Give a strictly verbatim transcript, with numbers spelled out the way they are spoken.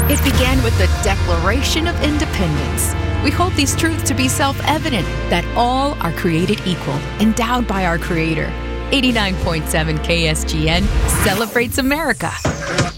It began with the Declaration of Independence. We hold these truths to be self-evident, that all are created equal, endowed by our Creator. eighty-nine point seven K S G N celebrates America.